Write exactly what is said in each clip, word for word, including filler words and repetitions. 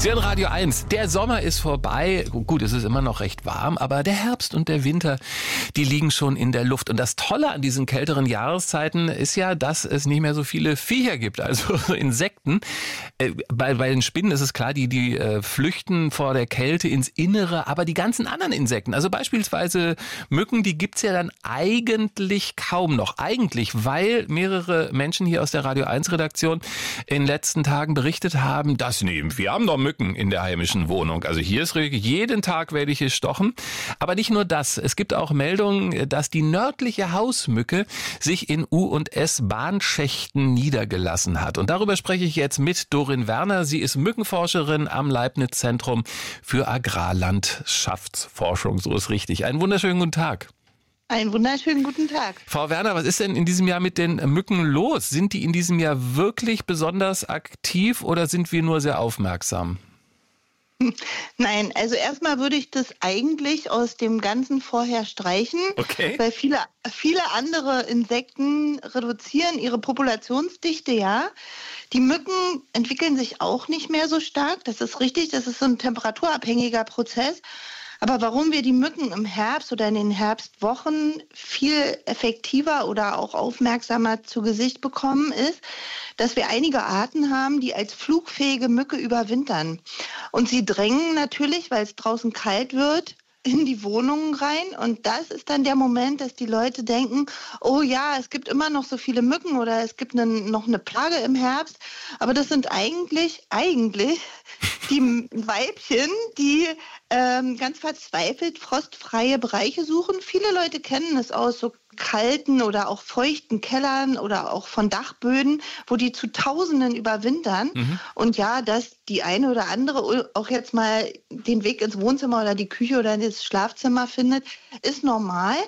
Sie hören Radio eins. Der Sommer ist vorbei. Gut, es ist immer noch recht warm, aber der Herbst und der Winter, die liegen schon in der Luft. Und das Tolle an diesen kälteren Jahreszeiten ist ja, dass es nicht mehr so viele Viecher gibt, also Insekten. Äh, bei, bei den Spinnen ist es klar, die, die äh, flüchten vor der Kälte ins Innere, aber die ganzen anderen Insekten, also beispielsweise Mücken, die gibt's ja dann eigentlich kaum noch. Eigentlich, weil mehrere Menschen hier aus der Radio eins Redaktion in den letzten Tagen berichtet haben, dass nee, wir haben doch Mücken in der heimischen Wohnung. Also hier ist jeden Tag welche stochen. Aber nicht nur das. Es gibt auch Meldungen, dass die nördliche Hausmücke sich in U- und S-Bahnschächten niedergelassen hat. Und darüber spreche ich jetzt mit Dorin Werner. Sie ist Mückenforscherin am Leibniz-Zentrum für Agrarlandschaftsforschung. So ist richtig. Einen wunderschönen guten Tag. Einen wunderschönen guten Tag. Frau Werner, was ist denn in diesem Jahr mit den Mücken los? Sind die in diesem Jahr wirklich besonders aktiv oder sind wir nur sehr aufmerksam? Nein, also erstmal würde ich das eigentlich aus dem Ganzen vorher streichen, okay. Weil viele, viele andere Insekten reduzieren ihre Populationsdichte, ja. Die Mücken entwickeln sich auch nicht mehr so stark, das ist richtig, das ist so ein temperaturabhängiger Prozess. Aber warum wir die Mücken im Herbst oder in den Herbstwochen viel effektiver oder auch aufmerksamer zu Gesicht bekommen, ist, dass wir einige Arten haben, die als flugfähige Mücke überwintern. Und sie drängen natürlich, weil es draußen kalt wird, in die Wohnungen rein. Und das ist dann der Moment, dass die Leute denken, oh ja, es gibt immer noch so viele Mücken oder es gibt eine, noch eine Plage im Herbst. Aber das sind eigentlich, eigentlich die Weibchen, die ähm, ganz verzweifelt frostfreie Bereiche suchen. Viele Leute kennen es aus so kalten oder auch feuchten Kellern oder auch von Dachböden, wo die zu Tausenden überwintern. Mhm. Und ja, dass die eine oder andere auch jetzt mal den Weg ins Wohnzimmer oder die Küche oder ins Schlafzimmer findet, ist normal.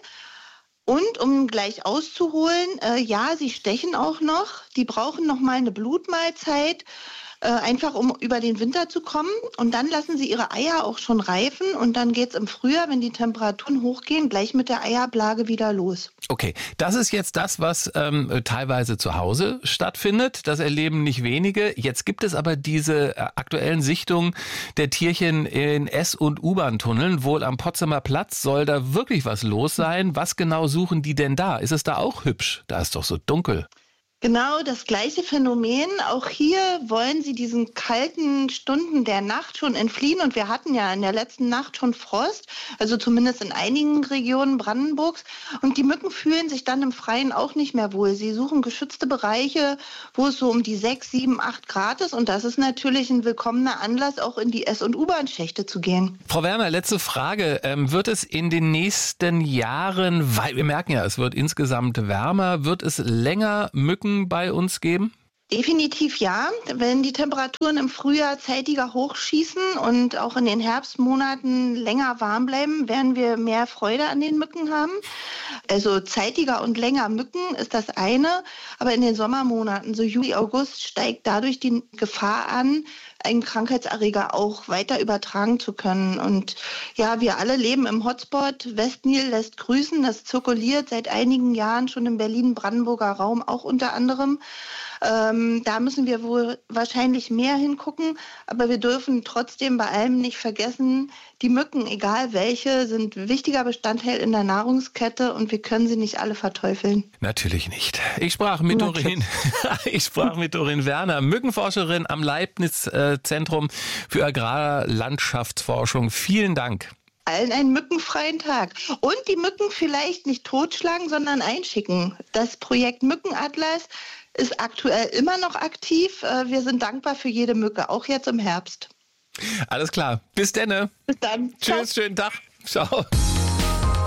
Und um gleich auszuholen, äh, ja, sie stechen auch noch. Die brauchen noch mal eine Blutmahlzeit, äh, einfach um über den Winter zu kommen. Und dann lassen sie ihre Eier auch schon reifen. Und dann geht's im Frühjahr, wenn die Temperaturen hochgehen, gleich mit der Eierblage wieder los. Okay, das ist jetzt das, was ähm, teilweise zu Hause stattfindet. Das erleben nicht wenige. Jetzt gibt es aber diese äh, aktuellen Sichtungen der Tierchen in S- und U-Bahn-Tunneln. Wohl am Potsdamer Platz soll da wirklich was los sein. Was genau suchen die denn da? Ist es da auch hübsch? Da ist doch so dunkel. Genau das gleiche Phänomen. Auch hier wollen sie diesen kalten Stunden der Nacht schon entfliehen. Und wir hatten ja in der letzten Nacht schon Frost, also zumindest in einigen Regionen Brandenburgs. Und die Mücken fühlen sich dann im Freien auch nicht mehr wohl. Sie suchen geschützte Bereiche, wo es so um die sechs, sieben, acht Grad ist. Und das ist natürlich ein willkommener Anlass, auch in die S- und U-Bahn-Schächte zu gehen. Frau Werner, letzte Frage. Ähm, wird es in den nächsten Jahren, weil wir merken ja, es wird insgesamt wärmer, wird es länger Mücken bei uns geben? Definitiv ja. Wenn die Temperaturen im Frühjahr zeitiger hochschießen und auch in den Herbstmonaten länger warm bleiben, werden wir mehr Freude an den Mücken haben. Also zeitiger und länger Mücken ist das eine, aber in den Sommermonaten, so Juli, August, steigt dadurch die Gefahr an, einen Krankheitserreger auch weiter übertragen zu können. Und ja, wir alle leben im Hotspot. Westnil lässt grüßen. Das zirkuliert seit einigen Jahren schon im Berlin-Brandenburger Raum auch unter anderem. Ähm, da müssen wir wohl wahrscheinlich mehr hingucken, aber wir dürfen trotzdem bei allem nicht vergessen, die Mücken, egal welche, sind ein wichtiger Bestandteil in der Nahrungskette und wir können sie nicht alle verteufeln. Natürlich nicht. Ich sprach mit Dorin, ich sprach mit Dorin Werner, Mückenforscherin am Leibniz-Zentrum für Agrarlandschaftsforschung. Vielen Dank. Allen einen mückenfreien Tag. Und die Mücken vielleicht nicht totschlagen, sondern einschicken. Das Projekt Mückenatlas ist aktuell immer noch aktiv. Wir sind dankbar für jede Mücke, auch jetzt im Herbst. Alles klar. Bis denne. Bis dann. Tschüss, schönen Tag. Ciao.